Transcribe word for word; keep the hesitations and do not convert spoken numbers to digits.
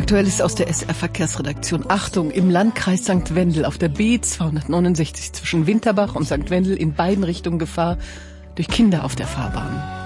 Aktuelles aus der S R-Verkehrsredaktion. Achtung, im Landkreis Sankt Wendel auf der B zweihundertneunundsechzig zwischen Winterbach und Sankt Wendel in beiden Richtungen Gefahr durch Kinder auf der Fahrbahn.